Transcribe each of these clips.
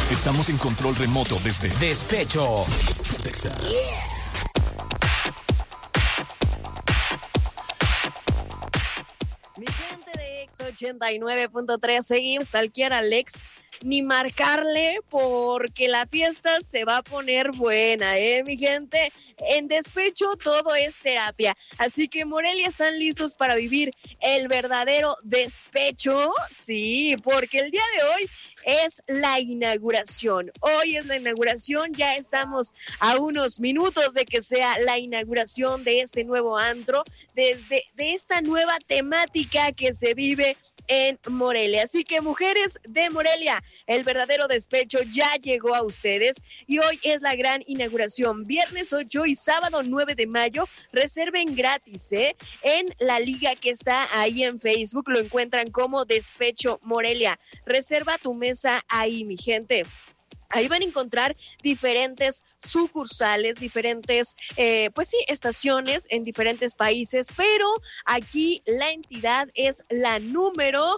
Estamos en control remoto desde Despecho, Texas. Mi gente de X89.3, seguimos talquear a Alex, ni marcarle porque la fiesta se va a poner buena, mi gente. En Despecho todo es terapia, así que Morelia están listos para vivir el verdadero despecho, sí, porque el día de hoy es la inauguración. Hoy es la inauguración, ya estamos a unos minutos de que sea la inauguración de este nuevo antro, de esta nueva temática que se vive en Morelia. Así que mujeres de Morelia, el verdadero despecho ya llegó a ustedes y hoy es la gran inauguración. Viernes 8 y sábado 9 de mayo, reserven gratis, en la liga que está ahí en Facebook, lo encuentran como Despecho Morelia. Reserva tu mesa ahí, mi gente. Ahí van a encontrar diferentes sucursales, diferentes, estaciones en diferentes países, pero aquí la entidad es la número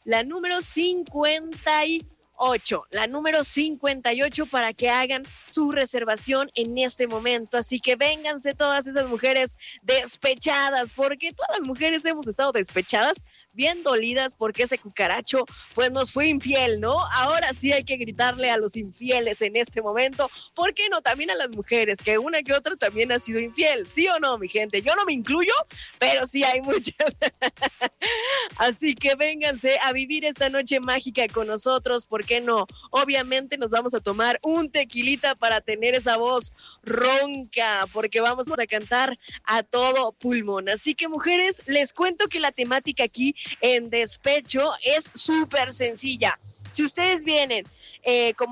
58, la número 58 para que hagan su reservación en este momento. Así que vénganse todas esas mujeres despechadas, porque todas las mujeres hemos estado despechadas, bien dolidas porque ese cucaracho pues nos fue infiel, ¿no? Ahora sí hay que gritarle a los infieles en este momento. ¿Por qué no? También a las mujeres, que una que otra también ha sido infiel, ¿sí o no, mi gente? Yo no me incluyo, pero sí hay muchas. Así que vénganse a vivir esta noche mágica con nosotros, ¿por qué no? Obviamente nos vamos a tomar un tequilita para tener esa voz ronca, porque vamos a cantar a todo pulmón. Así que mujeres, les cuento que la temática aquí en Despecho es súper sencilla. Si ustedes vienen como